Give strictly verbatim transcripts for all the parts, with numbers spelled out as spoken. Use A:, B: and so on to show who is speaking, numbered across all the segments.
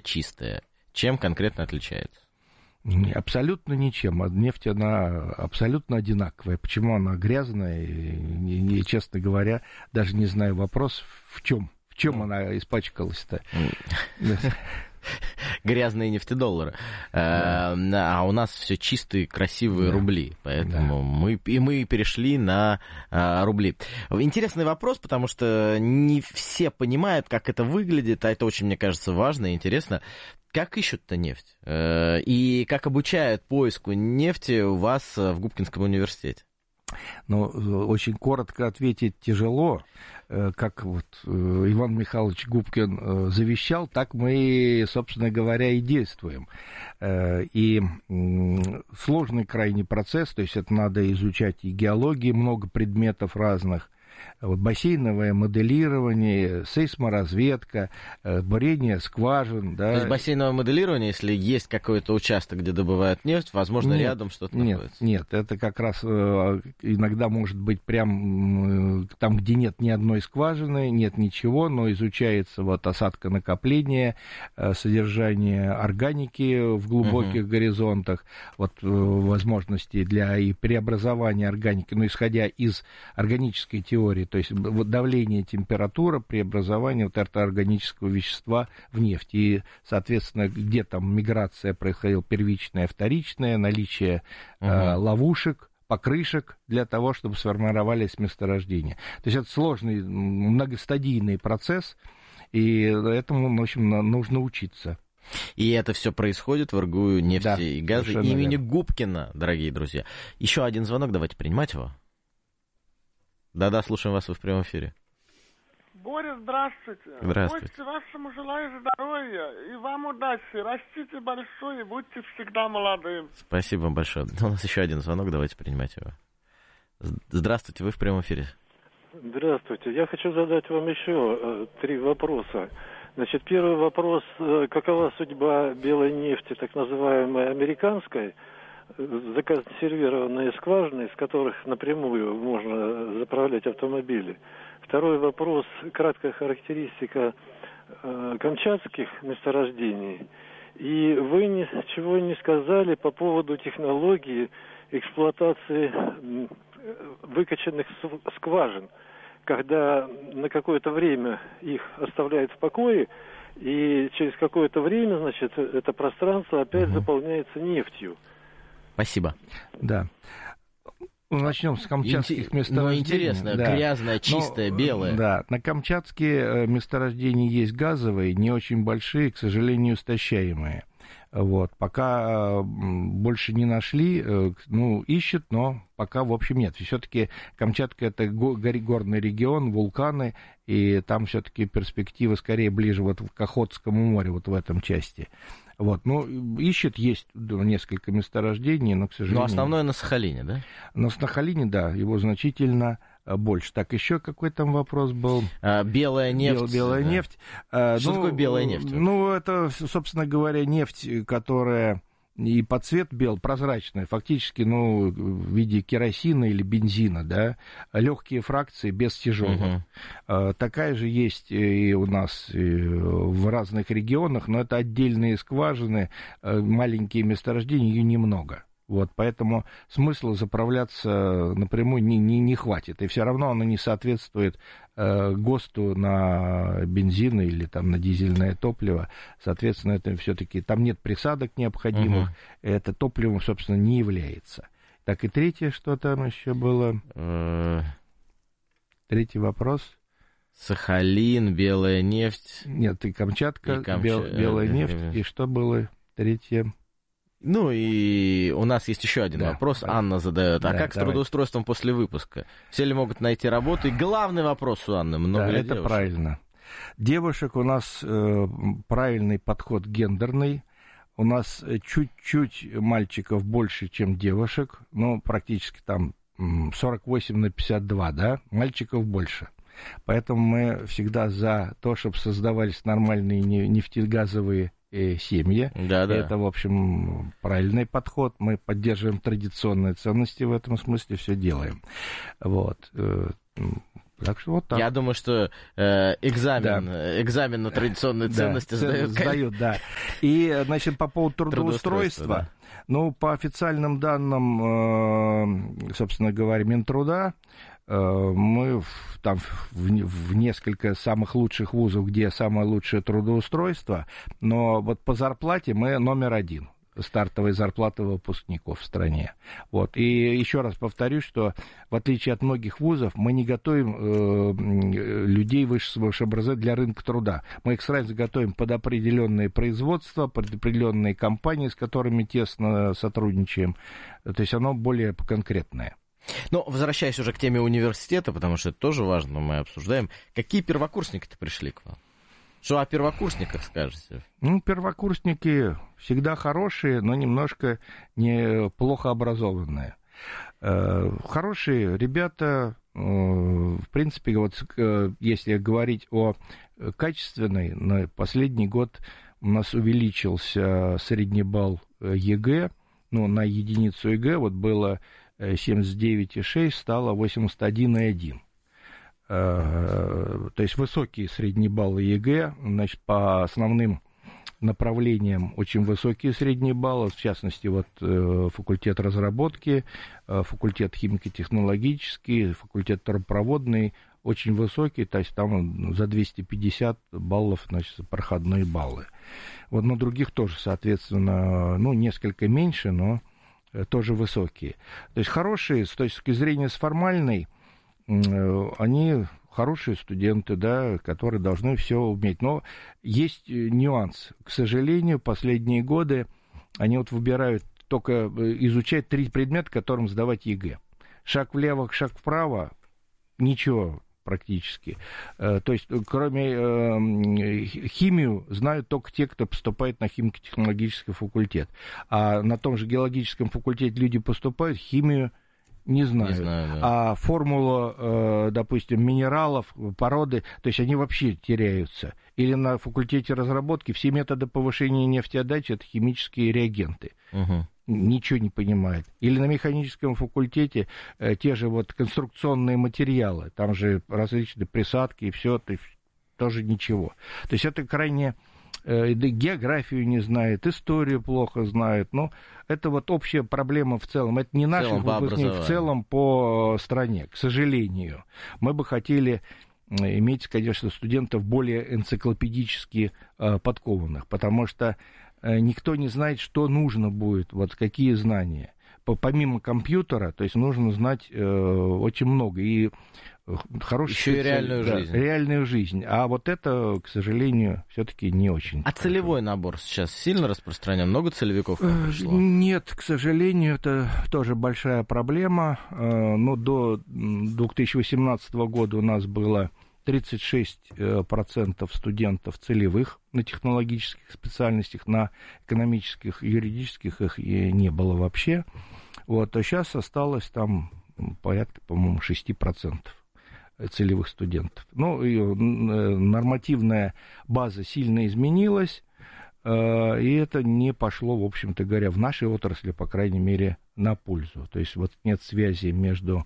A: чистая. Чем конкретно отличается?
B: Абсолютно ничем. Нефть, она абсолютно одинаковая. Почему она грязная? И, и, честно говоря, даже не знаю вопрос, в чем, в чем она испачкалась-то.
A: Грязные нефтедоллары. Да. А, а у нас все чистые, красивые, да, рубли. Поэтому да. мы, и мы перешли на а, рубли. Интересный вопрос, потому что не все понимают, как это выглядит, а это очень, мне кажется, важно и интересно. Как ищут-то нефть? И как обучают поиску нефти у вас в Губкинском университете?
B: Ну, очень коротко ответить тяжело. Как вот Иван Михайлович Губкин завещал, так мы, собственно говоря, и действуем. И сложный крайний процесс, то есть это надо изучать и геологии, много предметов разных, вот, бассейновое моделирование, сейсморазведка, бурение скважин. Да.
A: То есть бассейновое моделирование, если есть какой-то участок, где добывают нефть, возможно, нет, рядом что-то
B: нет,
A: находится?
B: Нет, это как раз иногда может быть прям там, где нет ни одной скважины, нет ничего, но изучается вот осадка накопления, содержание органики в глубоких uh-huh. горизонтах, вот возможности для и преобразования органики, но исходя из органической теории, то есть давление, температура, преобразование вот этого органического вещества в нефть. И, соответственно, где там миграция происходила, первичная, вторичная, наличие угу. э, ловушек, покрышек для того, чтобы сформировались месторождения. То есть это сложный, многостадийный процесс, и этому, в общем, нужно учиться.
A: И это все происходит в РГУ нефти
B: да,
A: и газа имени верно. Губкина, дорогие друзья. Еще один звонок, давайте принимать его. Да-да, слушаем вас, вы в прямом эфире.
C: Боря, здравствуйте.
A: Здравствуйте.
C: Гости вашему желаю здоровья и вам удачи. Растите большое и будьте всегда молодым.
A: Спасибо вам большое. У нас еще один звонок, давайте принимать его. Здравствуйте, вы в прямом эфире.
D: Здравствуйте. Я хочу задать вам еще э, три вопроса. Значит, первый вопрос. Э, какова судьба белой нефти, так называемой американской, законсервированные скважины, из которых напрямую можно заправлять автомобили? Второй вопрос. Краткая характеристика э, камчатских месторождений. И вы ничего не сказали по поводу технологии эксплуатации выкачанных скважин, когда на какое-то время их оставляют в покое, и через какое-то время, значит, это пространство опять угу. заполняется нефтью.
A: Спасибо.
B: Да. Начнем с камчатских Инте... месторождений.
A: Ну, интересно, да. Грязное, чистое,
B: Но,
A: белое.
B: Да, на камчатские месторождения есть газовые, не очень большие, к сожалению, истощаемые. Вот, пока больше не нашли, ну, ищут, но пока, в общем, нет. Все-таки Камчатка — это горный регион, вулканы, и там все-таки перспективы скорее ближе вот к Охотскому морю, вот в этом части. Вот, ну, ищет, есть несколько месторождений, но, к сожалению...
A: Но основное на Сахалине, да?
B: На Сахалине, да, его значительно больше. Так, еще какой там вопрос был?
A: А, белая нефть. Бел,
B: белая
A: да.
B: нефть. А,
A: Что
B: ну,
A: такое белая нефть?
B: Ну, это, собственно говоря, нефть, которая и по цвету бел, прозрачная, фактически, ну, в виде керосина или бензина, да, легкие фракции без тяжелых. Uh-huh. А, такая же есть и у нас и в разных регионах, но это отдельные скважины, маленькие месторождения, ее немного. Вот, поэтому смысла заправляться напрямую не, не, не хватит. И все равно оно не соответствует э, ГОСТу на бензин или там, на дизельное топливо. Соответственно, это все-таки там нет присадок необходимых. Uh-huh. Это топливом, собственно, не является. Так, и третье, что там еще было? Uh... Третий вопрос.
A: Сахалин, белая нефть.
B: Нет, и Камчатка,
A: и Камч...
B: бел, белая нефть. И что было третье?
A: Ну и у нас есть еще один да, вопрос. Да. Анна задает. А да, как с давай. трудоустройством после выпуска? Все ли могут найти работу? И главный вопрос у Анны. Много
B: да,
A: ли
B: это
A: девушек?
B: Правильно. Девушек у нас э, правильный подход гендерный. У нас чуть-чуть мальчиков больше, чем девушек. Ну, практически там сорок восемь на пятьдесят два, да? Мальчиков больше. Поэтому мы всегда за то, чтобы создавались нормальные нефтегазовые семьи.
A: Да, да.
B: Это, в общем, правильный подход. Мы поддерживаем традиционные ценности в этом смысле, все делаем. Вот. Так что вот так.
A: Я думаю, что э, экзамен, да. экзамен на традиционные ценности да, сдают.
B: Сдают, да. И, значит, по поводу трудоустройства,
A: да.
B: ну, по официальным данным, собственно говоря, Минтруда, мы там в, в несколько самых лучших вузов, где самое лучшее трудоустройство, но вот по зарплате мы номер один. Стартовой зарплаты выпускников в стране. Вот. И еще раз повторюсь, что в отличие от многих вузов, мы не готовим э, людей высшего образования для рынка труда. Мы их сразу готовим под определенные производства, под определенные компании, с которыми тесно сотрудничаем. То есть оно более конкретное.
A: Но, возвращаясь уже к теме университета, потому что это тоже важно, мы обсуждаем, какие первокурсники-то пришли к вам? Что о первокурсниках скажете?
B: Ну, первокурсники всегда хорошие, но немножко не плохо образованные. Хорошие ребята, в принципе, вот если говорить о качественной, на последний год у нас увеличился средний балл ЕГЭ, ну, на единицу ЕГЭ вот было семьдесят девять и шесть, стало восемьдесят один и один. То есть высокие средние баллы ЕГЭ, значит, по основным направлениям очень высокие средние баллы, в частности, вот факультет разработки, факультет химико-технологический, факультет трубопроводный, очень высокие, то есть там за двести пятьдесят баллов, значит, проходные баллы. Вот на других тоже, соответственно, ну, несколько меньше, но тоже высокие. То есть хорошие, с точки зрения с формальной, они хорошие студенты, да, которые должны все уметь. Но есть нюанс. К сожалению, последние годы они вот выбирают только изучать три предмета, которым сдавать ЕГЭ. Шаг влево, шаг вправо, ничего практически. То есть, кроме химию, знают только те, кто поступает на химико-технологический факультет. А на том же геологическом факультете люди поступают, химию не знаю. Не знаю, да. А формула, э, допустим, минералов, породы, то есть они вообще теряются. Или на факультете разработки все методы повышения нефтеотдачи — это химические реагенты. Угу. Ничего не понимают. Или на механическом факультете э, те же вот конструкционные материалы, там же различные присадки и все, то есть тоже ничего. То есть это крайне... географию не знает, историю плохо знает. Но это вот общая проблема в целом. Это не наших выпускников, в целом по стране, к сожалению. Мы бы хотели иметь, конечно, студентов более энциклопедически подкованных, потому что никто не знает, что нужно будет, вот какие знания. Помимо компьютера, то есть нужно знать очень много. И хорошую
A: еще и реальную
B: да,
A: жизнь.
B: Реальную жизнь. А вот это, к сожалению, все-таки не очень.
A: А целевой набор сейчас сильно распространен? Много целевиков пришло?
B: Нет, к сожалению, это тоже большая проблема. Но до две тысячи восемнадцатого года у нас было тридцать шесть процентов студентов целевых на технологических специальностях, на экономических, юридических их и не было вообще. Вот, а сейчас осталось там порядка, по-моему, шесть процентов целевых студентов. Ну, и нормативная база сильно изменилась, и это не пошло, в общем-то говоря, в нашей отрасли, по крайней мере, на пользу. То есть вот нет связи между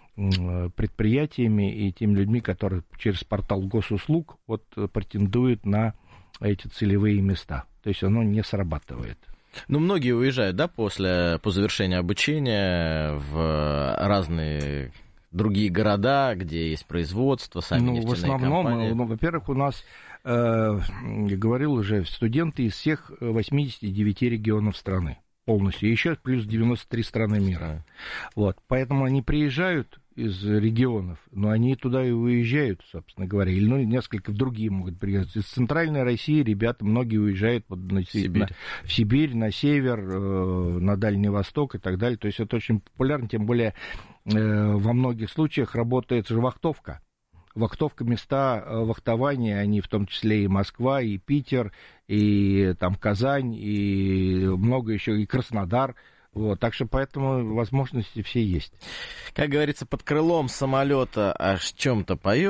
B: предприятиями и теми людьми, которые через портал госуслуг вот претендуют на эти целевые места. То есть оно не срабатывает.
A: Ну, многие уезжают, да, после, по завершении обучения в разные другие города, где есть производство, сами
B: ну,
A: нефтяные
B: в основном,
A: компании.
B: Ну, во-первых, у нас, э, я говорил уже, студенты из всех восьмидесяти девяти регионов страны полностью, и еще плюс девяносто три страны мира. Вот, поэтому они приезжают из регионов, но они туда и уезжают, собственно говоря, или ну, несколько в другие могут приехать. Из центральной России ребята, многие уезжают вот, на, Сибирь. На, в Сибирь, на север, э, на Дальний Восток и так далее. То есть это очень популярно, тем более э, во многих случаях работает же вахтовка. Вахтовка, места вахтования, они в том числе и Москва, и Питер, и там Казань, и много еще, и Краснодар. Вот, так что поэтому возможности все есть.
A: Как говорится, под крылом самолета аж чем-то поет.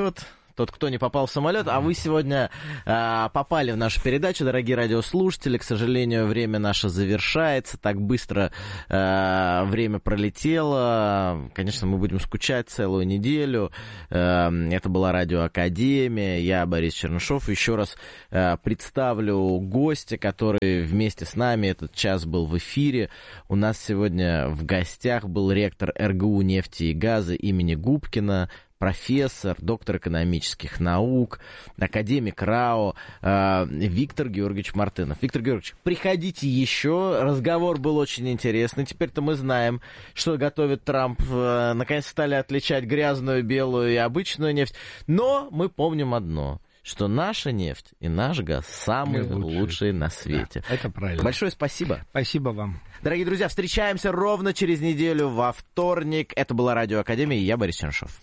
A: тот, кто не попал в самолет, а вы сегодня э, попали в нашу передачу, дорогие радиослушатели. К сожалению, время наше завершается, так быстро э, время пролетело. Конечно, мы будем скучать целую неделю. Э, это была Радиоакадемия, я Борис Чернышов. Еще раз э, представлю гостя, который вместе с нами этот час был в эфире. У нас сегодня в гостях был ректор эр гэ у нефти и газа имени Губкина, профессор, доктор экономических наук, академик РАО э, Виктор Георгиевич Мартынов. Виктор Георгиевич, приходите еще. Разговор был очень интересный. Теперь-то мы знаем, что готовит Трамп. Э, наконец стали отличать грязную, белую и обычную нефть. Но мы помним одно, что наша нефть и наш газ самые лучшие, лучшие на свете.
B: Да, это правильно.
A: Большое спасибо.
B: Спасибо вам.
A: Дорогие друзья, встречаемся ровно через неделю во вторник. Это была Радиоакадемия, и я Борис Чернышов.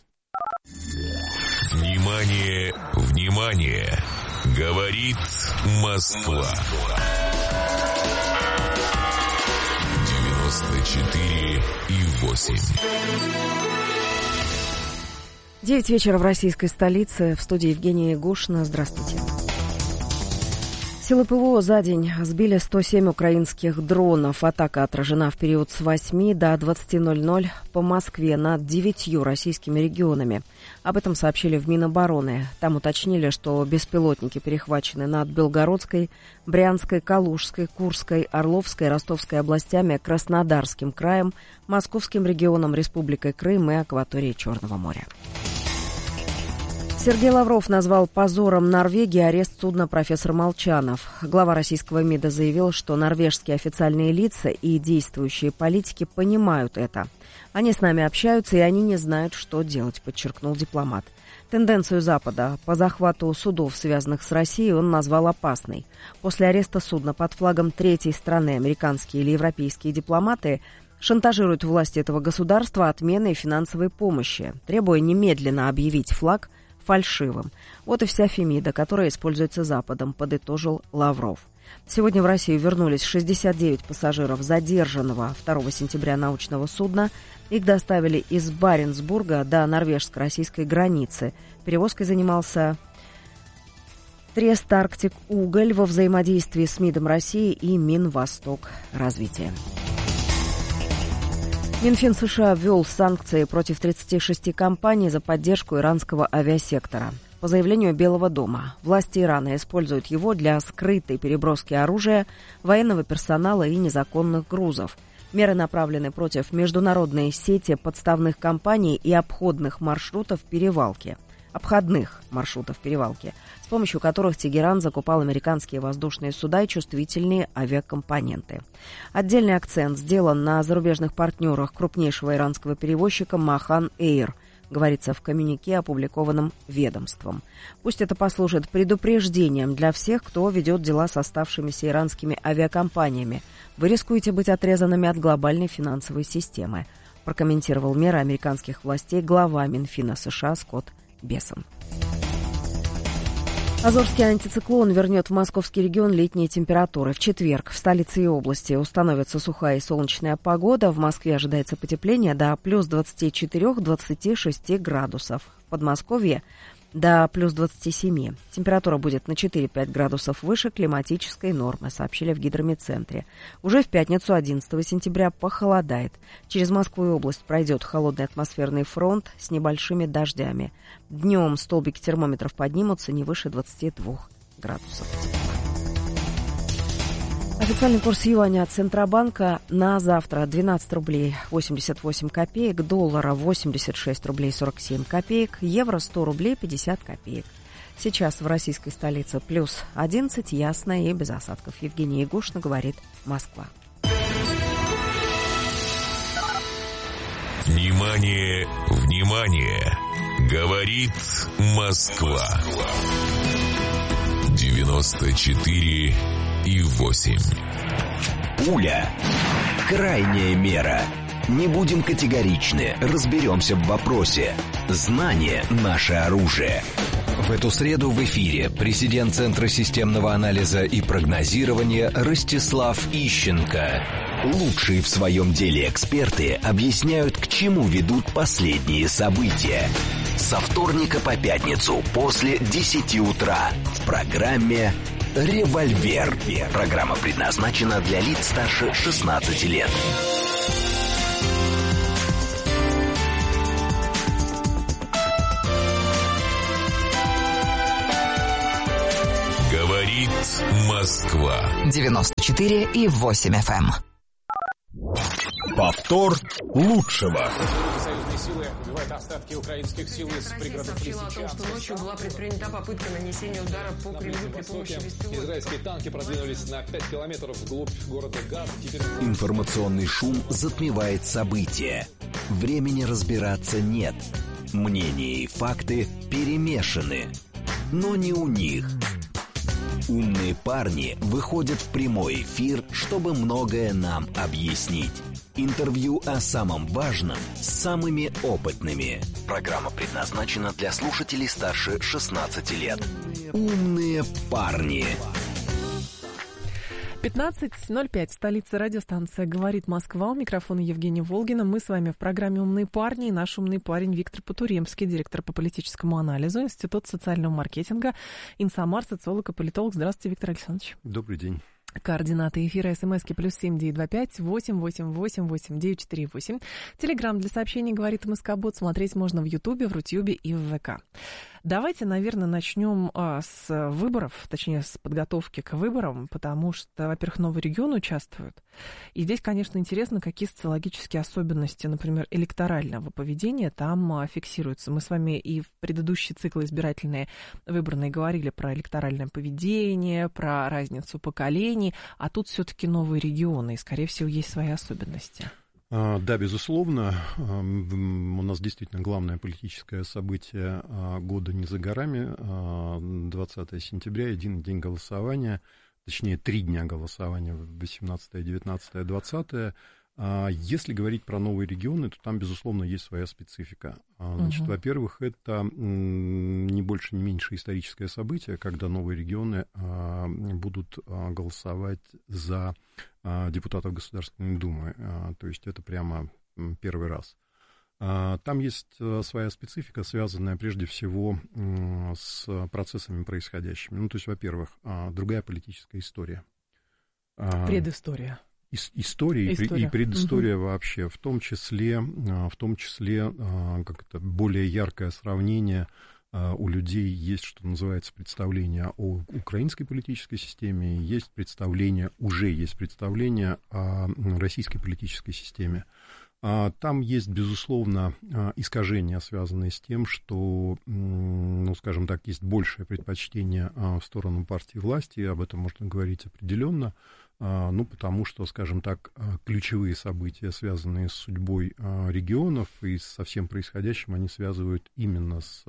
E: Внимание, внимание! Говорит Москва. девяносто четыре и восемь.
F: Девять вечера в российской столице. В студии Евгения Ягушина. Здравствуйте. Силы ПВО за день сбили сто семь украинских дронов. Атака отражена в период с восьми до двадцати ноль-ноль по Москве над девятью российскими регионами. Об этом сообщили в Минобороны. Там уточнили, что беспилотники перехвачены над Белгородской, Брянской, Калужской, Курской, Орловской, Ростовской областями, Краснодарским краем, Московским регионом, Республикой Крым и акваторией Черного моря. Сергей Лавров назвал позором Норвегии арест судна «Профессор Молчанов». Глава российского МИДа заявил, что норвежские официальные лица и действующие политики понимают это. Они с нами общаются, и они не знают, что делать, подчеркнул дипломат. Тенденцию Запада по захвату судов, связанных с Россией, он назвал опасной. После ареста судна под флагом третьей страны американские или европейские дипломаты шантажируют власти этого государства отменой финансовой помощи, требуя немедленно объявить флаг фальшивым. Вот и вся Фемида, которая используется Западом, подытожил Лавров. Сегодня в Россию вернулись шестьдесят девять пассажиров задержанного второго сентября научного судна. Их доставили из Баренцбурга до норвежско-российской границы. Перевозкой занимался Трест Арктик Уголь во взаимодействии с МИДом России и Минвосток развития. Минфин США ввел санкции против тридцати шести компаний за поддержку иранского авиасектора. По заявлению Белого дома, власти Ирана используют его для скрытой переброски оружия, военного персонала и незаконных грузов. Меры направлены против международной сети подставных компаний и обходных маршрутов перевалки. Обходных маршрутов перевалки, с помощью которых Тегеран закупал американские воздушные суда и чувствительные авиакомпоненты. Отдельный акцент сделан на зарубежных партнерах крупнейшего иранского перевозчика Махан Эйр, говорится в коммюнике, опубликованном ведомством. Пусть это послужит предупреждением для всех, кто ведет дела с оставшимися иранскими авиакомпаниями. Вы рискуете быть отрезанными от глобальной финансовой системы, прокомментировал меры американских властей глава Минфина США Скотт Бессон. Азорский антициклон вернет в московский регион летние температуры. В четверг в столице и области установится сухая и солнечная погода. В Москве ожидается потепление до плюс двадцати четырёх — двадцати шести градусов. В Подмосковье до плюс двадцати семи. Температура будет на четыре-пять градусов выше климатической нормы, сообщили в гидрометцентре. Уже в пятницу, одиннадцатого сентября, похолодает. Через Москву и область пройдет холодный атмосферный фронт с небольшими дождями. Днем столбики термометров поднимутся не выше двадцати двух градусов. Официальный курс юаня от Центробанка на завтра двенадцать рублей восемьдесят восемь копеек, доллара восемьдесят шесть рублей сорок семь копеек, евро сто рублей пятьдесят копеек. Сейчас в российской столице плюс одиннадцать, ясно и без осадков. Евгения Ягушина, говорит Москва.
E: Внимание, внимание! Говорит Москва. девяносто четыре и восемь.
G: Пуля. Крайняя мера. Не будем категоричны, разберемся в вопросе. Знание – наше оружие. В эту среду в эфире президент Центра системного анализа и прогнозирования Ростислав Ищенко. Лучшие в своем деле эксперты объясняют, к чему ведут последние события. Со вторника по пятницу после десяти утра в программе «Револьвер». Программа предназначена для лиц старше шестнадцати лет.
E: Говорит Москва.
H: девяносто четыре и восемь эф эм.
E: Повтор лучшего.
I: Союзные силы убивают остатки украинских сил из пригородов Лисичанска.
J: Сообщила о том, что ночью была предпринята попытка нанесения удара по Кремлю при помощи беспилотников.
I: Израильские танки продвинулись на пять километров вглубь города Газ. Теперь...
G: Информационный шум затмевает события. Времени разбираться нет. Мнения и факты перемешаны. Но не у них. Умные парни выходят в прямой эфир, чтобы многое нам объяснить. Интервью о самом важном с самыми опытными. Программа предназначена для слушателей старше шестнадцати лет. Умные парни.
K: пятнадцать ноль пять, столица, радиостанция «Говорит Москва». У микрофона Евгения Волгина. Мы с вами в программе «Умные парни». И наш умный парень Виктор Потуремский, директор по политическому анализу, Институт социального маркетинга, Инсамар, социолог и политолог. Здравствуйте, Виктор Александрович.
L: Добрый день.
K: Координаты эфира смски плюс семь девять два пять восемь восемь восемь восемь девять четыре восемь. Телеграм для сообщений «Говорит МСК-бот». Смотреть можно в Ютубе, в Рутюбе и в ВК. Давайте, наверное, начнем а, с выборов, точнее, с подготовки к выборам, потому что, во-первых, новые регионы участвуют. И здесь, конечно, интересно, какие социологические особенности, например, электорального поведения там а, фиксируются. Мы с вами и в предыдущие циклы избирательные выборные говорили про электоральное поведение, про разницу поколений, а тут все-таки новые регионы, и, скорее всего, есть свои особенности.
L: Да, безусловно, у нас действительно главное политическое событие года не за горами, двадцатого сентября, один день голосования, точнее, три дня голосования, восемнадцатое, девятнадцатое, двадцатое. Если говорить про новые регионы, то там, безусловно, есть своя специфика. Значит, угу. Во-первых, это не больше, не меньше историческое событие, когда новые регионы будут голосовать за депутатов Государственной Думы. То есть это прямо первый раз. Там есть своя специфика, связанная прежде всего с процессами происходящими. Ну, то есть, во-первых, другая политическая история.
K: Предыстория.
L: История, История и предыстория угу. вообще, в том числе, в том числе как это, более яркое сравнение. У людей есть, что называется, представление о украинской политической системе, есть представление, уже есть представление о российской политической системе. Там есть, безусловно, искажения, связанные с тем, что, ну, скажем так, есть большее предпочтение в сторону партии власти, об этом можно говорить определенно. Ну, потому что, скажем так, ключевые события, связанные с судьбой регионов и со всем происходящим, они связывают именно с,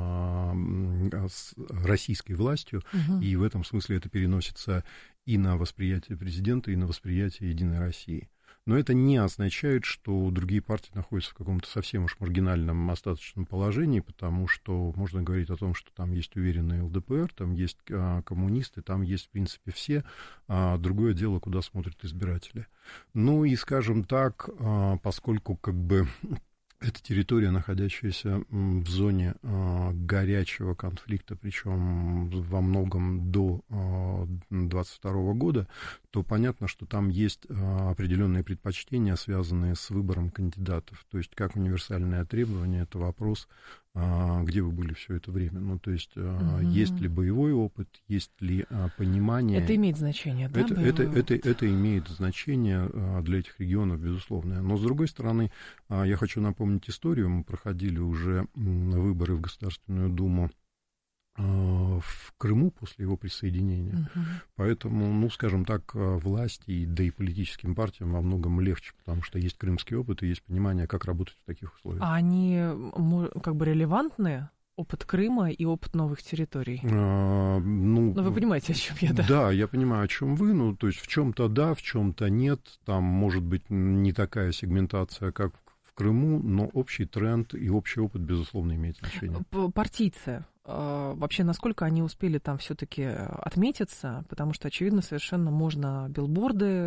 L: с российской властью, угу. и в этом смысле это переносится и на восприятие президента, и на восприятие Единой России. Но это не означает, что другие партии находятся в каком-то совсем уж маргинальном остаточном положении, потому что можно говорить о том, что там есть уверенный эл дэ пэ эр, там есть а, коммунисты, там есть, в принципе, все. А другое дело, куда смотрят избиратели. Ну и, скажем так, а, поскольку как бы... Это территория, находящаяся в зоне э, горячего конфликта, причем во многом до двадцать второго года, то понятно, что там есть э, определенные предпочтения, связанные с выбором кандидатов. То есть как универсальное требование, это вопрос, э, где вы были все это время. Ну, то есть э, угу. есть ли боевой опыт, есть ли э, понимание.
K: Это имеет значение, да?
L: Это, это, это, это имеет значение э, для этих регионов, безусловно. Но, с другой стороны, э, я хочу напомнить историю. Мы проходили уже выборы в Государственную Думу в Крыму после его присоединения. Uh-huh. Поэтому, ну, скажем так, власти, да и политическим партиям во многом легче, потому что есть крымский опыт и есть понимание, как работать в таких условиях.
K: А они как бы релевантны? Опыт Крыма и опыт новых территорий. А, ну, Но вы понимаете, о чем я, да?
L: Да, я понимаю, о чем вы. Ну, то есть в чем-то да, в чем-то нет. Там может быть не такая сегментация, как в Крыму, но общий тренд и общий опыт, безусловно, имеет значение.
K: Партийцы. Вообще, насколько они успели там все-таки отметиться? Потому что, очевидно, совершенно можно билборды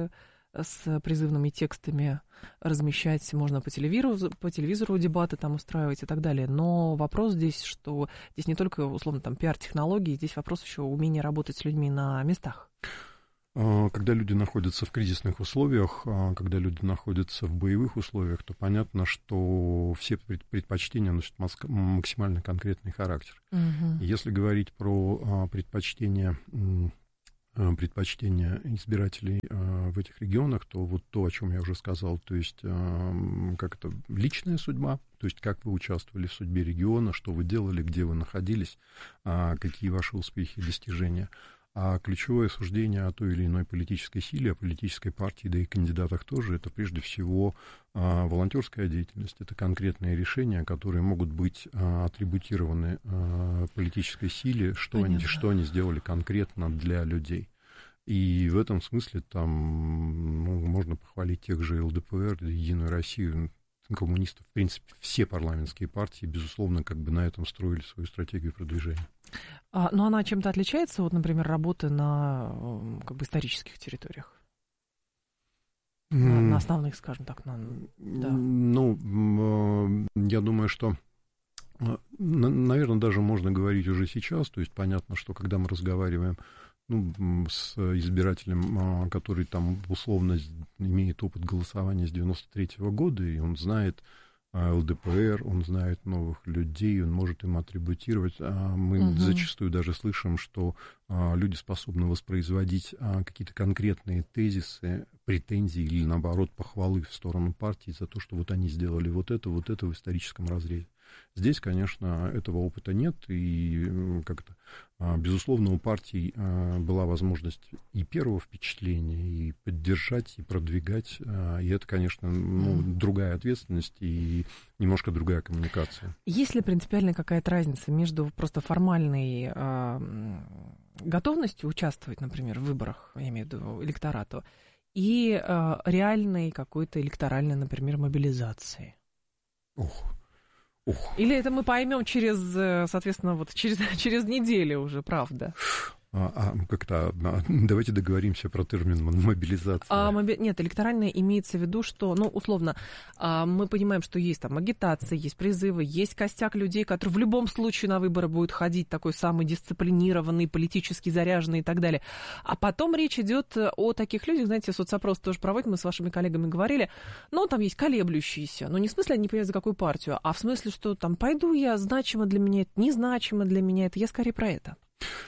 K: с призывными текстами размещать, можно по телевизору, по телевизору дебаты там устраивать и так далее. Но вопрос здесь, что здесь не только, условно, там пиар-технологии, здесь вопрос еще умения работать с людьми на местах.
L: Когда люди находятся в кризисных условиях, когда люди находятся в боевых условиях, то понятно, что все предпочтения носят максимально конкретный характер. Угу. Если говорить про предпочтения, предпочтения избирателей в этих регионах, то вот то, о чем я уже сказал, то есть как это личная судьба, то есть как вы участвовали в судьбе региона, что вы делали, где вы находились, какие ваши успехи и достижения. А ключевое суждение о той или иной политической силе, о политической партии, да и кандидатах тоже, это прежде всего а, волонтерская деятельность. Это конкретные решения, которые могут быть а, атрибутированы а, политической силе, что они, что они сделали конкретно для людей. И в этом смысле там ну, можно похвалить тех же эл дэ пэ эр, Единую Россию, коммунистов. В принципе, все парламентские партии, безусловно, как бы на этом строили свою стратегию продвижения.
K: А, но она чем-то отличается от, например, работы на как бы, исторических территориях? Mm. На, на основных, скажем так. На, да.
L: Ну, я думаю, что, наверное, даже можно говорить уже сейчас. То есть понятно, что когда мы разговариваем ну, с избирателем, который там условно имеет опыт голосования с девяносто третьего года, и он знает эл дэ пэ эр, он знает новых людей, он может им атрибутировать. Мы угу. зачастую даже слышим, что люди способны воспроизводить какие-то конкретные тезисы, претензии или, наоборот, похвалы в сторону партии за то, что вот они сделали вот это, вот это в историческом разрезе. Здесь, конечно, этого опыта нет, и как-то, безусловно, у партий была возможность и первого впечатления, и поддержать, и продвигать, и это, конечно, ну, другая ответственность и немножко другая коммуникация.
K: Есть ли принципиальная какая-то разница между просто формальной э, готовностью участвовать, например, в выборах, я имею в виду электорату, и э, реальной какой-то электоральной, например, мобилизации?
L: Ох. Ух.
K: Или это мы поймем через, соответственно, вот через, через неделю уже, правда?
L: А, а, как-то, а, давайте договоримся про термин мобилизация.
K: А, моби... Нет, электоральная имеется в виду, что, ну, условно, а, мы понимаем, что есть там агитация, есть призывы, есть костяк людей, которые в любом случае на выборы будут ходить, такой самый дисциплинированный, политически заряженный и так далее. А потом речь идет о таких людях, знаете, соцопрос тоже проводим, мы с вашими коллегами говорили, ну, там есть колеблющиеся, ну, не в смысле они не понимают, за какую партию, а в смысле, что там пойду я, значимо для меня это, незначимо для меня это, я скорее про это.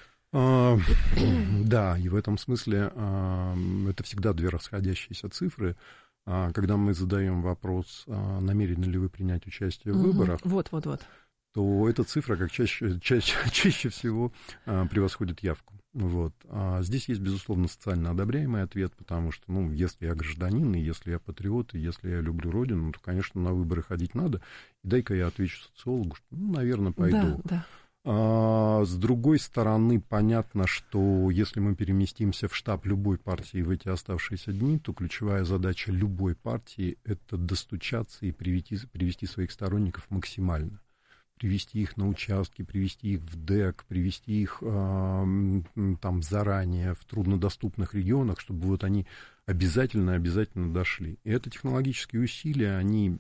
L: А, да, и в этом смысле а, это всегда две расходящиеся цифры. А, когда мы задаем вопрос, а, намерены ли вы принять участие в угу. выборах,
K: вот, вот, вот.
L: то эта цифра, как чаще, чаще, чаще всего, а, превосходит явку. Вот. А здесь есть, безусловно, социально одобряемый ответ, потому что, ну, если я гражданин, и если я патриот, и если я люблю Родину, то, конечно, на выборы ходить надо. И дай-ка я отвечу социологу, что, ну, наверное, пойду.
K: Да, да.
L: А, с другой стороны, понятно, что если мы переместимся в штаб любой партии в эти оставшиеся дни, то ключевая задача любой партии – это достучаться и привести, привести своих сторонников максимально. Привести их на участки, привести их в ДЭК, привести их а, там заранее в труднодоступных регионах, чтобы вот они обязательно-обязательно дошли. И это технологические усилия, они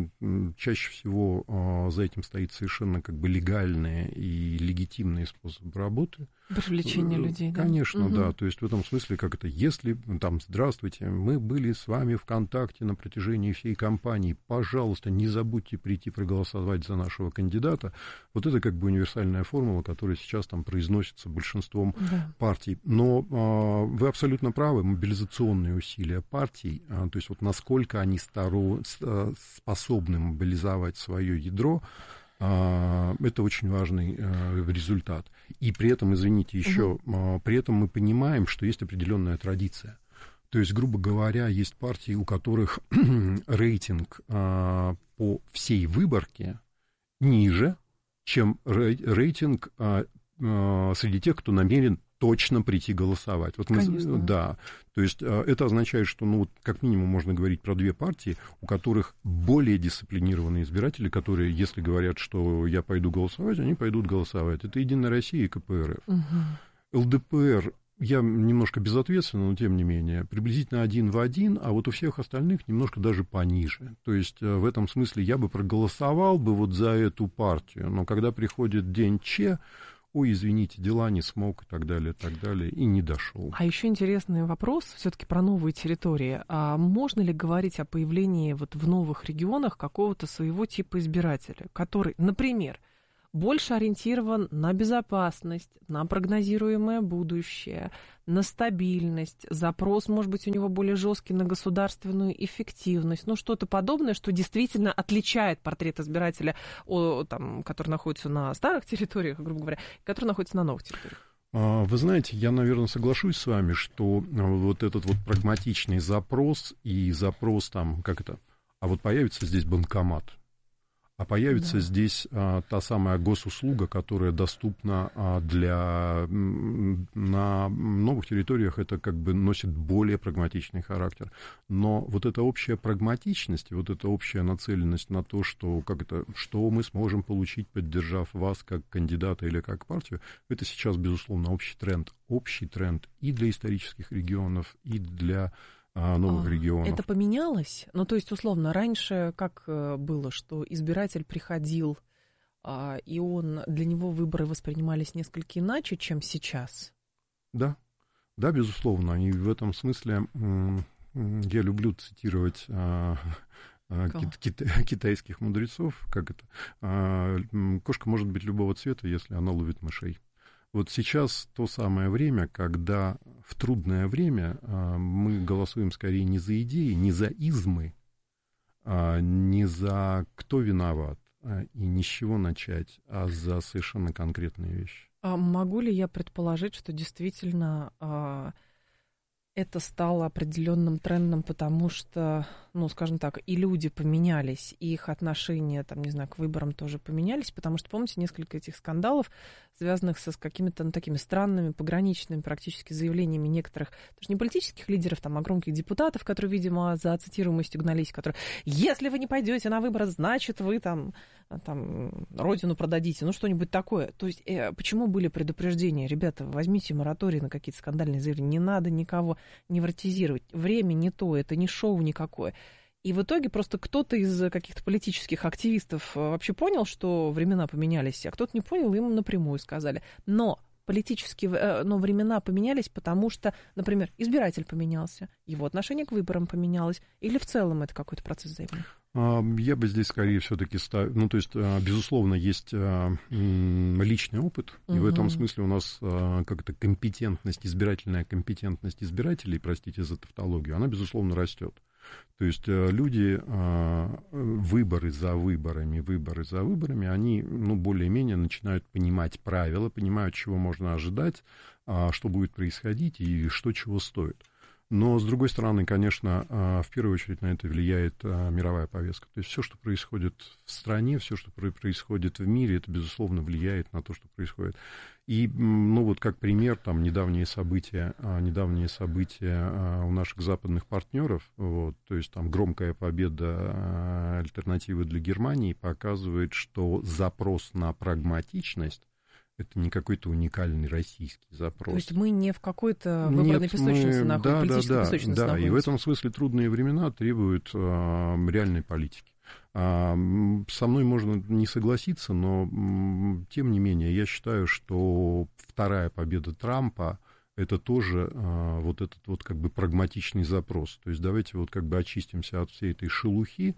L: чаще всего а, за этим стоит совершенно как бы легальные и легитимные способы работы.
K: Привлечение людей, да?
L: Конечно,
K: угу.
L: да. То есть в этом смысле, как это, если там, здравствуйте, мы были с вами ВКонтакте на протяжении всей кампании, пожалуйста, не забудьте прийти проголосовать за нашего кандидата. Вот это как бы универсальная формула, которая сейчас там произносится большинством да. партий. Но а, вы абсолютно правы, мобилизационные усилия партий, а, то есть вот насколько они старо, способны мобилизовать свое ядро, это очень важный результат. И при этом, извините, еще, угу. при этом мы понимаем, что есть определенная традиция. То есть, грубо говоря, есть партии, у которых рейтинг по всей выборке ниже, чем рейтинг среди тех, кто намерен точно прийти голосовать. Вот мы, да, то есть это означает, что, ну, вот, как минимум можно говорить про две партии, у которых более дисциплинированные избиратели, которые, если говорят, что я пойду голосовать, они пойдут голосовать. Это Единая Россия и ка пэ эр эф. Угу. эл дэ пэ эр я немножко безответственно, но тем не менее, приблизительно один в один, а вот у всех остальных немножко даже пониже. То есть в этом смысле я бы проголосовал бы вот за эту партию, но когда приходит день Че, ой, извините, дела не смог и так далее, и так далее, и не дошел.
K: А еще интересный вопрос все-таки про новые территории. А можно ли говорить о появлении вот в новых регионах какого-то своего типа избирателя, который, например, больше ориентирован на безопасность, на прогнозируемое будущее, на стабильность, запрос, может быть, у него более жесткий на государственную эффективность, ну, что-то подобное, что действительно отличает портрет избирателя, о, там, который находится на старых территориях, грубо говоря, который находится на новых территориях.
L: Вы знаете, я, наверное, соглашусь с вами, что вот этот вот прагматичный запрос и запрос там, как это, а вот появится здесь банкомат, а появится да. здесь а, та самая госуслуга, которая доступна а, для... На новых территориях это как бы носит более прагматичный характер. Но вот эта общая прагматичность, вот эта общая нацеленность на то, что, как это, что мы сможем получить, поддержав вас как кандидата или как партию, это сейчас, безусловно, общий тренд. Общий тренд и для исторических регионов, и для... новых а, регионов.
K: Это поменялось? Ну, то есть, условно, раньше как было, что избиратель приходил, а, и он, для него выборы воспринимались несколько иначе, чем сейчас?
L: Да, да, безусловно. И в этом смысле я люблю цитировать а, а, кита- китайских мудрецов, как это, а, кошка может быть любого цвета, если она ловит мышей. Вот сейчас то самое время, когда в трудное время а, мы голосуем скорее не за идеи, не за измы, а, не за кто виноват а, и ни с чего начать, а за совершенно конкретные вещи.
K: А могу ли я предположить, что действительно а, это стало определенным трендом, потому что, ну, скажем так, и люди поменялись, и их отношения, там, не знаю, к выборам тоже поменялись, потому что, помните, несколько этих скандалов, связанных со, с какими-то ну, такими странными, пограничными практически заявлениями некоторых, даже не политических лидеров, там, а громких депутатов, которые, видимо, за цитируемостью гнались, которые, если вы не пойдете на выборы, значит, вы там, там родину продадите, ну, что-нибудь такое. То есть, э, почему были предупреждения? Ребята, возьмите мораторий на какие-то скандальные заявления, не надо никого невротизировать. Время не то, это не шоу никакое. И в итоге просто кто-то из каких-то политических активистов вообще понял, что времена поменялись, а кто-то не понял, им напрямую сказали. Но политические но времена поменялись, потому что, например, избиратель поменялся, его отношение к выборам поменялось, или в целом это какой-то процесс взаимный?
L: Я бы здесь скорее все-таки ставил, ну, то есть, безусловно, есть личный опыт, и угу. в этом смысле у нас как-то компетентность, избирательная компетентность избирателей, простите за тавтологию, она, безусловно, растет. То есть люди, выборы за выборами, выборы за выборами, они, ну, более-менее начинают понимать правила, понимают, чего можно ожидать, что будет происходить и что чего стоит. Но, с другой стороны, конечно, в первую очередь на это влияет мировая повестка. То есть все, что происходит в стране, все, что происходит в мире, это, безусловно, влияет на то, что происходит. И, ну, вот как пример, там, недавние события, недавние события у наших западных партнеров, вот, то есть там громкая победа альтернативы для Германии показывает, что запрос на прагматичность это не какой-то уникальный российский запрос.
K: То есть мы не в какой-то выбранной
L: Нет,
K: песочнице
L: мы...
K: находимся,
L: да,
K: политической
L: да,
K: песочнице
L: да,
K: находимся.
L: И в этом смысле трудные времена требуют а, реальной политики. А, со мной можно не согласиться, но тем не менее я считаю, что вторая победа Трампа это тоже а, вот этот вот как бы прагматичный запрос. То есть давайте вот как бы очистимся от всей этой шелухи,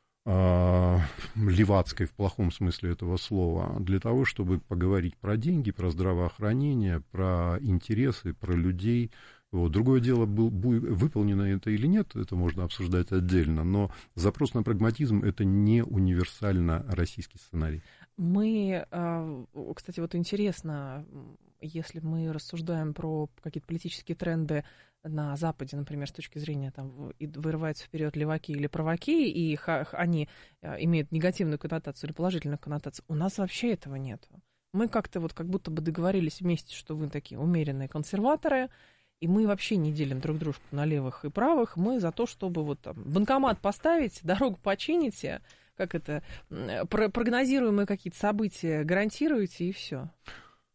L: левацкой в плохом смысле этого слова, для того, чтобы поговорить про деньги, про здравоохранение, про интересы, про людей. Вот. Другое дело, был, выполнено это или нет, это можно обсуждать отдельно, но запрос на прагматизм – это не универсально российский сценарий.
K: Мы, кстати, вот интересно, если мы рассуждаем про какие-то политические тренды на Западе, например, с точки зрения, там, вырываются вперед леваки или праваки, и их, они имеют негативную коннотацию или положительную коннотацию, у нас вообще этого нет. Мы как-то вот как будто бы договорились вместе, что вы такие умеренные консерваторы, и мы вообще не делим друг дружку на левых и правых, мы за то, чтобы вот там банкомат поставить, дорогу почините, как это, прогнозируемые какие-то события гарантируете, и все.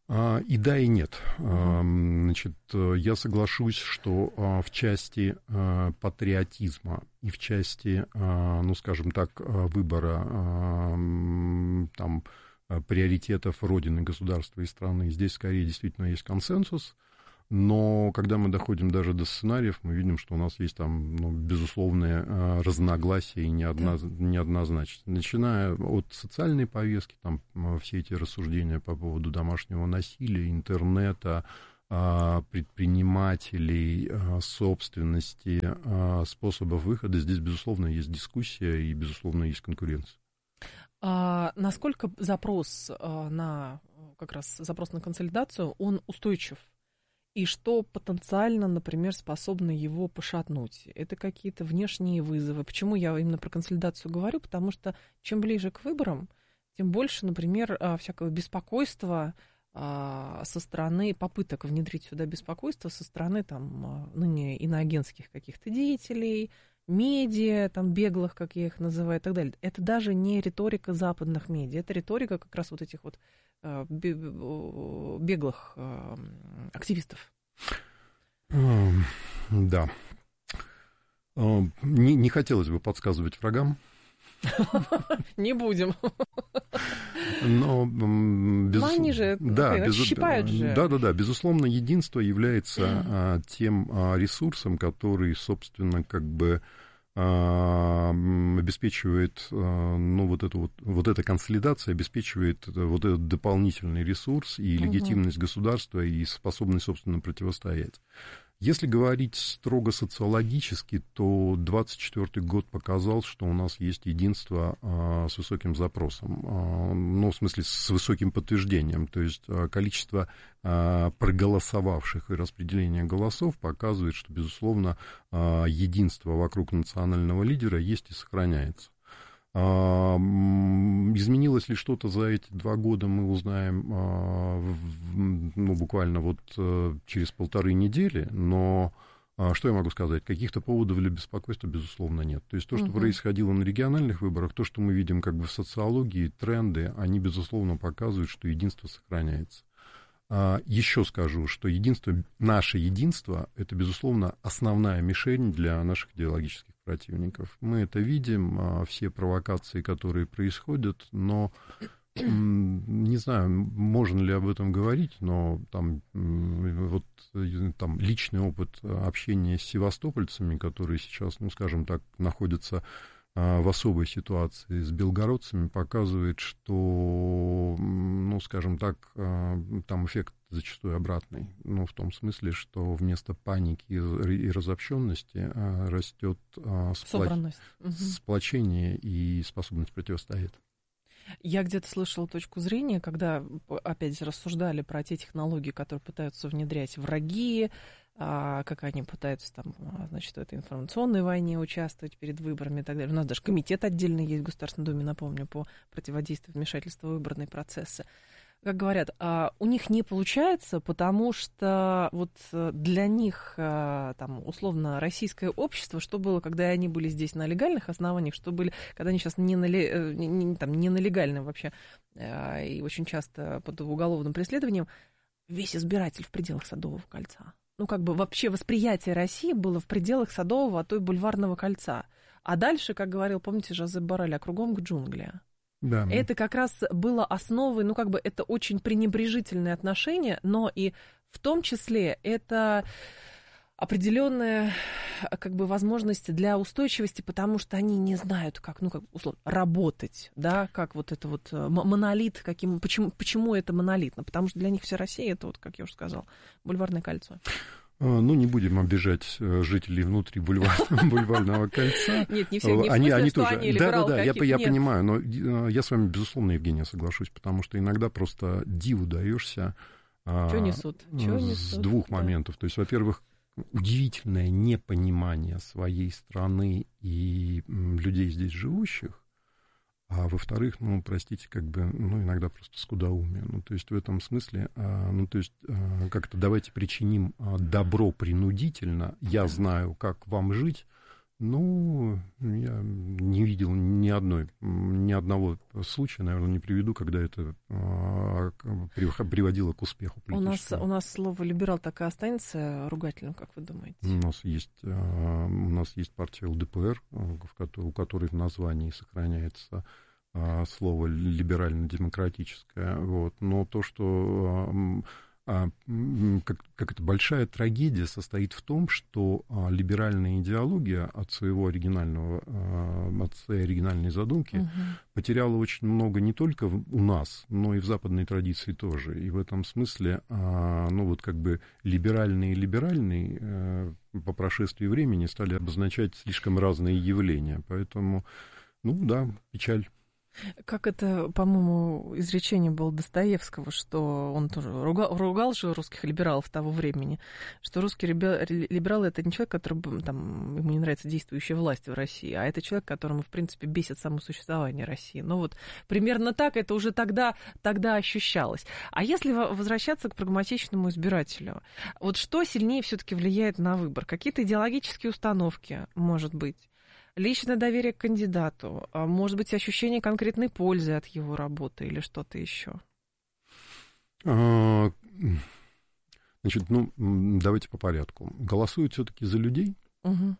L: И да, и нет. Значит, я соглашусь, что в части патриотизма и в части, ну, скажем так, выбора там, приоритетов Родины, государства и страны, здесь скорее действительно есть консенсус. Но когда мы доходим даже до сценариев, мы видим, что у нас есть там, ну, безусловные э, разногласия и неодноз... неоднозначность. Начиная от социальной повестки, там все эти рассуждения по поводу домашнего насилия, интернета, э, предпринимателей, э, собственности, э, способов выхода, здесь, безусловно, есть дискуссия и, безусловно, есть конкуренция.
K: А насколько запрос э, на, как раз запрос на консолидацию, он устойчив? И что потенциально, например, способно его пошатнуть? Это какие-то внешние вызовы. Почему я именно про консолидацию говорю? Потому что чем ближе к выборам, тем больше, например, всякого беспокойства со стороны, попыток внедрить сюда беспокойство со стороны там, ныне иноагентских каких-то деятелей, медиа, там, беглых, как я их называю, и так далее. Это даже не риторика западных медиа, это риторика как раз вот этих вот беглых активистов.
L: Да. Не, не хотелось бы подсказывать врагам.
K: Не будем.
L: Но,
K: безус... Но они же
L: да,
K: okay, без... щипают же.
L: Да, да, да. Безусловно, единство является а, тем а, ресурсом, который, собственно, как бы а, обеспечивает, а, ну, вот эту вот, вот эта консолидация обеспечивает вот этот дополнительный ресурс и легитимность угу. государства и способность, собственно, противостоять. Если говорить строго социологически, то двадцать четвёртый год показал, что у нас есть единство а, с высоким запросом, а, ну, в смысле, с высоким подтверждением, то есть а, количество а, проголосовавших и распределение голосов показывает, что, безусловно, а, единство вокруг национального лидера есть и сохраняется. Изменилось ли что-то за эти два года, мы узнаем, ну, буквально вот через полторы недели, но что я могу сказать? Каких-то поводов для беспокойства, безусловно, нет. То есть то, что угу. происходило на региональных выборах, то, что мы видим как бы в социологии, тренды, они, безусловно, показывают, что единство сохраняется. Еще скажу, что единство, наше единство, это, безусловно, основная мишень для наших идеологических противников. Мы это видим, все провокации, которые происходят, но не знаю, можно ли об этом говорить, но там, вот, там личный опыт общения с севастопольцами, которые сейчас, ну, скажем так, находятся в особой ситуации с белгородцами, показывает, что, ну, скажем так, там эффект зачастую обратный. Ну, в том смысле, что вместо паники и разобщенности растет спла... сплочение и способность противостоять.
K: Я где-то слышала точку зрения, когда, опять же, рассуждали про те технологии, которые пытаются внедрять враги, как они пытаются там, значит, в этой информационной войне участвовать перед выборами и так далее. У нас даже комитет отдельный есть в Государственной Думе, напомню, по противодействию вмешательства в выборные процессы. Как говорят, у них не получается, потому что вот для них, там, условно, российское общество, что было, когда они были здесь на легальных основаниях, что были, когда они сейчас не на, не, там, не на легальном вообще, и очень часто под уголовным преследованием, весь избиратель в пределах Садового кольца. Ну, как бы вообще восприятие России было в пределах Садового, а то и Бульварного кольца. А дальше, как говорил, помните, Жозеп Боррель, а кругом к джунглям.
L: Да.
K: Это как раз было основой, ну, как бы это очень пренебрежительное отношение, но и в том числе это определенная, как бы, возможность для устойчивости, потому что они не знают, как, ну, как, условно, работать, да, как вот это вот монолит, каким, почему, почему это монолитно, потому что для них вся Россия, это вот, как я уже сказала, Бульварное кольцо.
L: Ну, не будем обижать жителей внутри бульвар, бульварного кольца.
K: Нет, не все, не в смысле, они, что тоже... они либерал.
L: Да, да, да, я, я понимаю, но я с вами, безусловно, Евгения, соглашусь, потому что иногда просто диву даешься
K: Чё несут? Чё
L: с
K: несут?
L: двух
K: да.
L: моментов. То есть, во-первых, удивительное непонимание своей страны и людей здесь живущих, а во-вторых, ну, простите, как бы, ну, иногда просто скудоумие. Ну, то есть в этом смысле, ну, то есть как-то давайте причиним добро принудительно, я знаю, как вам жить, Ну, я не видел ни одной, ни одного случая, наверное, не приведу, когда это а, приводило к успеху политическому.
K: У нас, у нас слово «либерал» так и останется ругательным, как вы думаете?
L: У нас есть, а, у нас есть партия эл дэ пэ эр, в которой, у которой в названии сохраняется а, слово «либерально-демократическое». Вот. Но то, что... А, А, как, как это большая трагедия состоит в том, что а, либеральная идеология от своего оригинального, а, от своей оригинальной задумки угу. потеряла очень много не только в, у нас, но и в западной традиции тоже. И в этом смысле, а, ну вот как бы либеральные и либеральные а, по прошествии времени стали обозначать слишком разные явления. Поэтому, ну да, печаль.
K: Как это, по-моему, изречение было Достоевского, что он тоже ругал, ругал же русских либералов того времени, что русские либералы — это не человек, который, там, ему не нравится действующая власть в России, а это человек, которому, в принципе, бесит само существование России. Ну вот примерно так это уже тогда, тогда ощущалось. А если возвращаться к прагматичному избирателю, вот что сильнее все-таки влияет на выбор? Какие-то идеологические установки, может быть? Личное доверие к кандидату, а может быть, ощущение конкретной пользы от его работы или что-то еще?
L: А, значит, ну, давайте по порядку. Голосуют все-таки за людей, угу.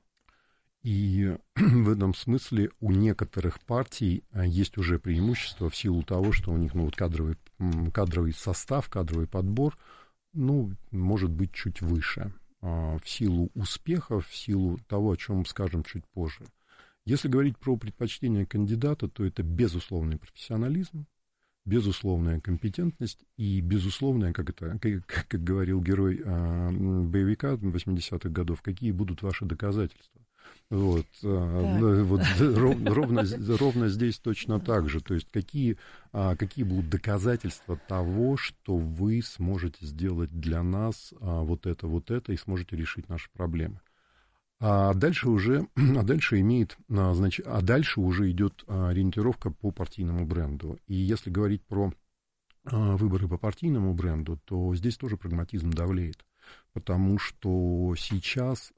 L: И в этом смысле у некоторых партий есть уже преимущество в силу того, что у них ну, вот кадровый, кадровый состав, кадровый подбор, ну, может быть, чуть выше, в силу успехов, в силу того, о чем скажем чуть позже. Если говорить про предпочтение кандидата, то это безусловный профессионализм, безусловная компетентность и безусловная, как, это, как, как говорил герой а, боевика восьмидесятых годов, какие будут ваши доказательства. Вот, а, вот ровно, ровно здесь точно так же. То есть какие, а, какие будут доказательства того, что вы сможете сделать для нас а, вот это, вот это и сможете решить наши проблемы. А дальше уже, а дальше имеет, значит, а дальше уже идет ориентировка по партийному бренду. И если говорить про выборы по партийному бренду, то здесь тоже прагматизм давлеет. Потому что сейчас,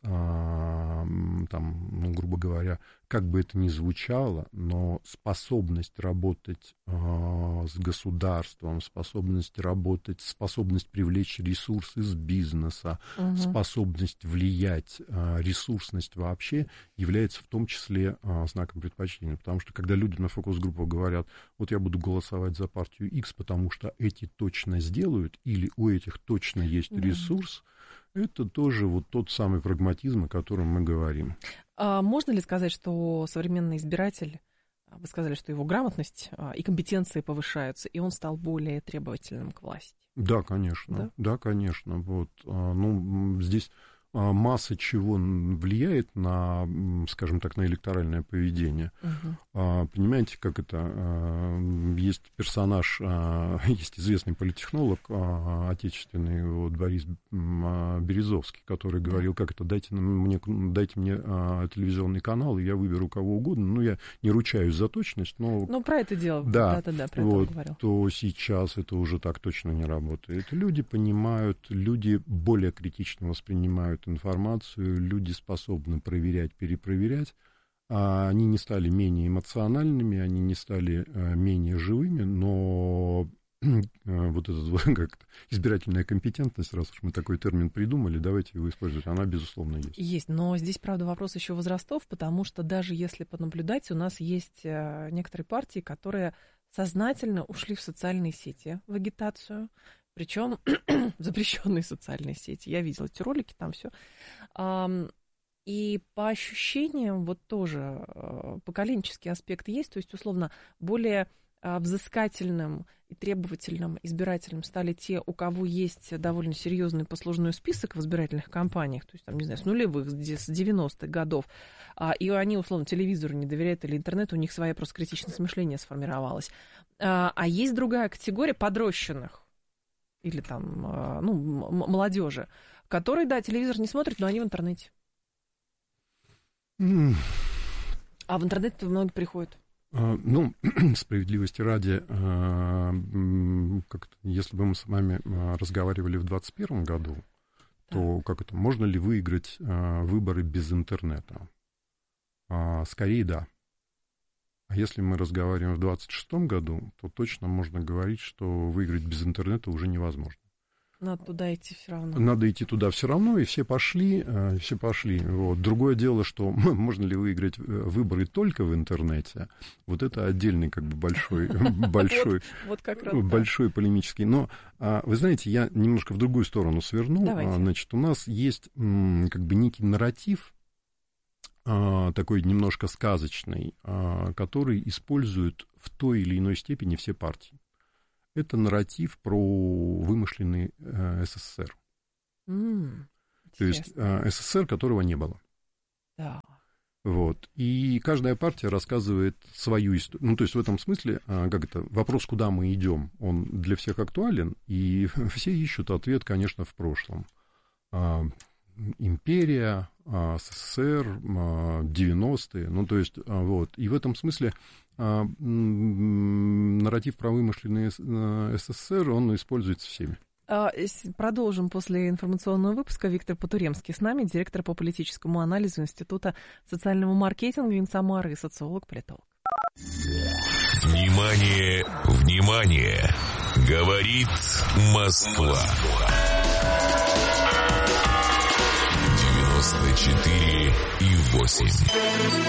L: там, ну, грубо говоря, как бы это ни звучало, но способность работать с государством, способность работать, способность привлечь ресурсы из бизнеса, угу. способность влиять, ресурсность вообще является в том числе знаком предпочтения. Потому что когда люди на фокус-группах говорят, вот я буду голосовать за партию X, потому что эти точно сделают, или у этих точно есть угу. ресурс, это тоже вот тот самый прагматизм, о котором мы говорим.
K: А можно ли сказать, что современный избиратель, вы сказали, что его грамотность и компетенции повышаются, и он стал более требовательным к власти? Да, конечно. Да, да конечно. Вот, ну, здесь масса чего влияет на, скажем так, на электоральное поведение. Угу. Понимаете, как это? Есть персонаж, есть известный политтехнолог отечественный, вот, Борис Березовский, который говорил, как это, дайте мне, дайте мне телевизионный канал, и я выберу кого угодно. Ну, я не ручаюсь за точность, но... Ну, про это дело. Да, да, да, про вот, это говорил. То сейчас это уже так точно не работает. Люди понимают, люди более критично воспринимают информацию, люди способны проверять, перепроверять. Они не стали менее эмоциональными, они не стали менее живыми, но вот эта как избирательная компетентность, раз уж мы такой термин придумали, давайте его использовать, она, безусловно, есть. Есть, но здесь, правда, вопрос еще возрастов, потому что даже если понаблюдать, у нас есть некоторые партии, которые сознательно ушли в социальные сети, в агитацию, причем запрещенные социальные сети. Я видела эти ролики, там все. И по ощущениям вот тоже поколенческий аспект есть, то есть, условно, более взыскательным и требовательным избирателям стали те, у кого есть довольно серьезный послужной список в избирательных кампаниях, то есть, там, не знаю, с нулевых, с девяностых годов, и они, условно, телевизору не доверяют или интернету, у них своя просто критичность мышления сформировалась. А есть другая категория подрощенных, или там, ну, молодежи, которые, да, телевизор не смотрят, но они в интернете. Mm. А в интернет много приходит. Uh, ну, справедливости ради, uh, как если бы мы с вами uh, разговаривали в двадцать первом году, да. то как это, можно ли выиграть uh, выборы без интернета?
L: А, скорее, да. А если мы разговариваем в двадцать шестом году, то точно можно говорить, что выиграть без интернета уже невозможно.
K: Надо туда идти все равно.
L: Надо идти туда все равно, и все пошли, все пошли. Вот. Другое дело, что можно ли выиграть выборы только в интернете, вот это отдельный как бы большой, большой, большой полемический. Но, вы знаете, я немножко в другую сторону сверну. Значит, у нас есть как бы некий нарратив, такой немножко сказочный, который используют в той или иной степени все партии. Это нарратив про вымышленный э, СССР. Mm, То есть э, СССР, которого не было.
K: Да.
L: Вот. И каждая партия рассказывает свою историю. Ну, то есть в этом смысле, э, как это, вопрос, куда мы идем, он для всех актуален, и все ищут ответ, конечно, в прошлом. Э, империя, э, СССР, э, девяностые, ну, то есть, э, вот. И в этом смысле нарратив про вымышленный СССР, он используется всеми.
K: Продолжим после информационного выпуска. Виктор Потуремский с нами, директор по политическому анализу Института социального маркетинга Инсамары и социолог-политолог.
E: Внимание, внимание! Говорит Москва. девяносто четыре и восемь.